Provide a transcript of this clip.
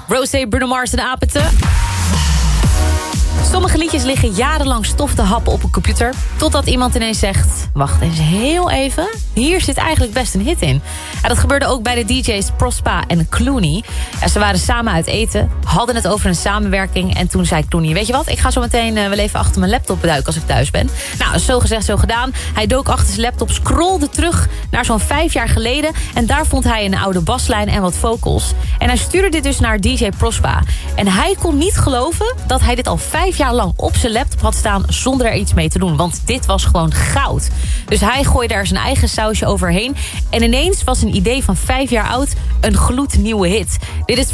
Rosé, Bruno Mars en Apeten. Sommige liedjes liggen jarenlang stof te happen op een computer. Totdat iemand ineens zegt, wacht eens heel even. Hier zit eigenlijk best een hit in. Ja, dat gebeurde ook bij de DJ's Prospa en Clooney. Ja, ze waren samen uit eten, hadden het over een samenwerking. En toen zei Clooney, weet je wat, ik ga zo meteen wel even achter mijn laptop duiken als ik thuis ben. Nou, zo gezegd, zo gedaan. Hij dook achter zijn laptop, scrollde terug naar zo'n 5 jaar geleden. En daar vond hij een oude baslijn en wat vocals. En hij stuurde dit dus naar DJ Prospa. En hij kon niet geloven dat hij dit al 5 jaar lang op zijn laptop had staan zonder er iets mee te doen. Want dit was gewoon goud. Dus hij gooide er zijn eigen sausje overheen. En ineens was een idee van 5 jaar oud een gloednieuwe hit. Dit is